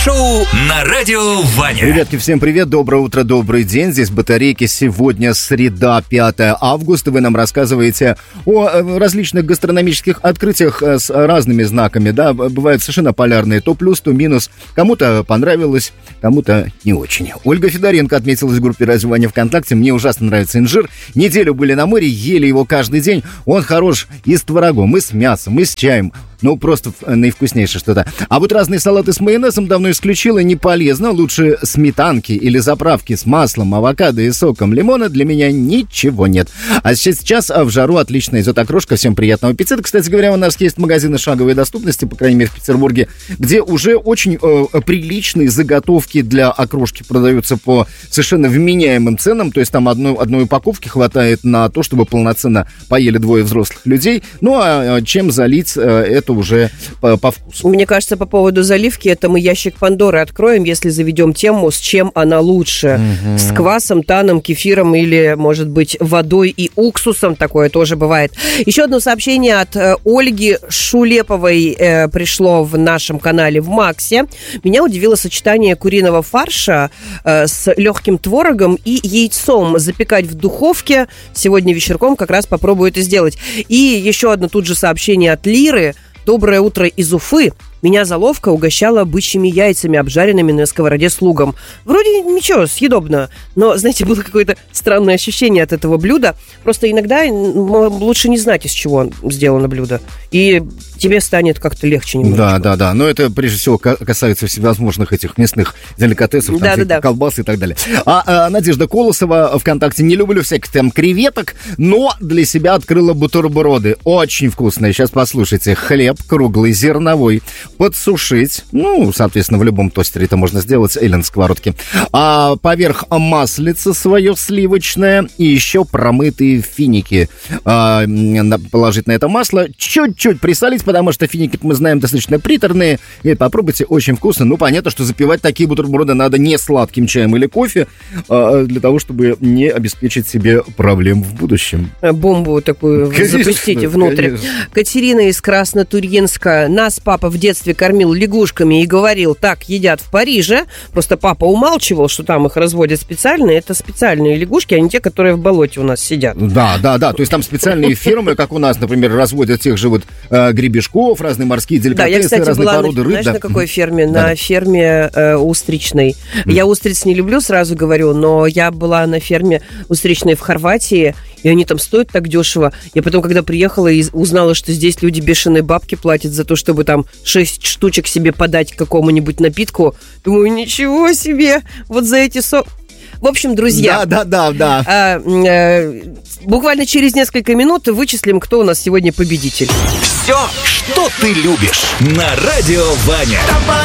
Шоу на Радио Ваня. Ребятки, всем привет, доброе утро, добрый день. Здесь Батарейки. Сегодня среда, 5 августа. Вы нам рассказываете о различных гастрономических открытиях с разными знаками. Да, бывают совершенно полярные, то плюс, то минус. Кому-то понравилось, кому-то не очень. Ольга Федоренко отметилась в группе «Радио Ваня» ВКонтакте. Мне ужасно нравится инжир. Неделю были на море, ели его каждый день. Он хорош и с творогом, и с мясом, и с чаем. Ну, просто наивкуснейшее что-то. А вот разные салаты с майонезом давно исключила, не полезно. Лучше сметанки или заправки с маслом, авокадо и соком лимона для меня ничего нет. А сейчас в жару отличная изотокрошка. Всем приятного аппетита. Кстати говоря, у нас есть магазины шаговой доступности, по крайней мере в Петербурге, где уже очень приличные заготовки для окрошки продаются по совершенно вменяемым ценам. То есть там одной упаковки хватает на то, чтобы полноценно поели двое взрослых людей. Ну, а чем залить это уже по вкусу. Мне кажется, по поводу заливки, это мы ящик Пандоры откроем, если заведем тему, с чем она лучше. С квасом, таном, кефиром или, может быть, водой и уксусом. Такое тоже бывает. Еще одно сообщение от Ольги Шулеповой пришло в нашем канале в Максе. Меня удивило сочетание куриного фарша с легким творогом и яйцом. Запекать в духовке. Сегодня вечерком как раз попробую это сделать. И еще одно тут же сообщение от Лиры. Доброе утро из Уфы. Меня заловка угощала бычьими яйцами, обжаренными на сковороде с лугом. Вроде ничего, съедобно. Но, знаете, было какое-то странное ощущение от этого блюда. Просто иногда лучше не знать, из чего сделано блюдо. И тебе станет как-то легче немножечко. Да. Но это, прежде всего, касается всевозможных этих местных деликатесов, колбасы и так далее. Надежда Колосова ВКонтакте. Не люблю всяких там креветок, но для себя открыла бутерброды. Очень вкусные. Сейчас послушайте. Хлеб круглый, зерновой. Подсушить, соответственно, в любом тостере это можно сделать, или на сковородке. А поверх маслица свое сливочное и еще промытые финики. Положить на это масло, чуть-чуть присолить, потому что финики, мы знаем, достаточно приторные. И попробуйте, очень вкусно. Ну, понятно, что запивать такие бутерброды надо не сладким чаем или кофе, для того, чтобы не обеспечить себе проблем в будущем. Бомбу такую запустите внутрь. Конечно. Катерина из Краснотурьинска. Нас папа в детстве кормил лягушками и говорил, так едят в Париже. Просто папа умалчивал, что там их разводят специально. Это специальные лягушки, а не те, которые в болоте у нас сидят. Да. То есть там специальные фирмы, как у нас, например, разводят тех же гребешков, разные морские деликатесы, разные породы рыб. Знаешь, на какой ферме? На ферме устричной. Я устриц не люблю, сразу говорю, но я была на ферме устричной в Хорватии, и они там стоят так дешево. Я потом, когда приехала и узнала, что здесь люди бешеные бабки платят за то, чтобы там 6 штучек себе подать к какому-нибудь напитку, думаю, ничего себе, вот за эти В общем, друзья, да. Буквально через несколько минут вычислим, кто у нас сегодня победитель. Все, что ты любишь, на Радио Ваня.